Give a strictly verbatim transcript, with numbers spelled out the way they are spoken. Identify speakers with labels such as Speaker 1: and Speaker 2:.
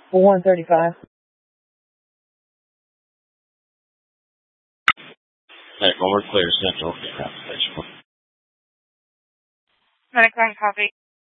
Speaker 1: one thirty-five.
Speaker 2: Hey, one more clear, Central. Yeah,
Speaker 3: Medic line copy.